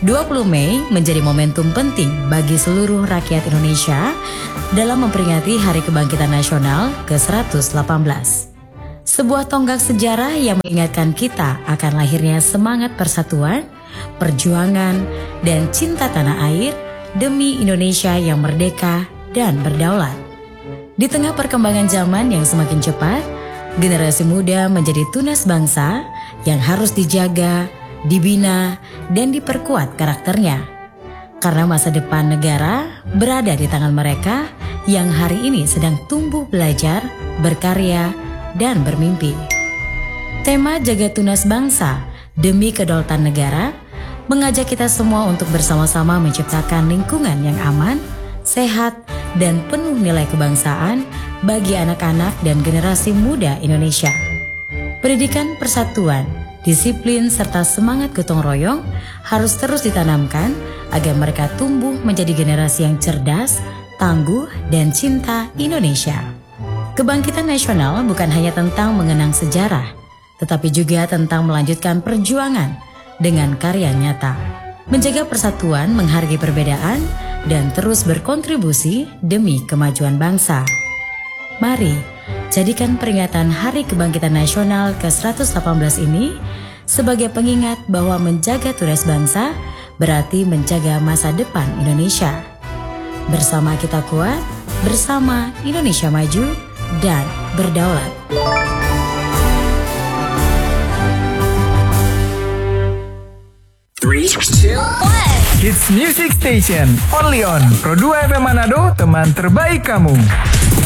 20 Mei menjadi momentum penting bagi seluruh rakyat Indonesia dalam memperingati Hari Kebangkitan Nasional ke-118. Sebuah tonggak sejarah yang mengingatkan kita akan lahirnya semangat persatuan, perjuangan, dan cinta tanah air demi Indonesia yang merdeka dan berdaulat. Di tengah perkembangan zaman yang semakin cepat, generasi muda menjadi tunas bangsa yang harus dijaga, dibina, dan diperkuat karakternya. Karena masa depan negara berada di tangan mereka yang hari ini sedang tumbuh belajar, berkarya, dan bermimpi. Tema Jaga Tunas Bangsa Demi Kedaulatan Negara mengajak kita semua untuk bersama-sama menciptakan lingkungan yang aman, sehat, dan penuh nilai kebangsaan bagi anak-anak dan generasi muda Indonesia. Pendidikan persatuan, disiplin, serta semangat gotong royong harus terus ditanamkan agar mereka tumbuh menjadi generasi yang cerdas, tangguh, dan cinta Indonesia. Kebangkitan nasional bukan hanya tentang mengenang sejarah, tetapi juga tentang melanjutkan perjuangan dengan karya nyata. Menjaga persatuan, menghargai perbedaan, dan terus berkontribusi demi kemajuan bangsa. Mari, jadikan peringatan Hari Kebangkitan Nasional ke-118 ini sebagai pengingat bahwa menjaga tunas bangsa berarti menjaga masa depan Indonesia. Bersama kita kuat, bersama Indonesia maju dan berdaulat. 3, 2, 1. Hits Music Station, only on Pro 2 FM Manado, teman terbaik kamu.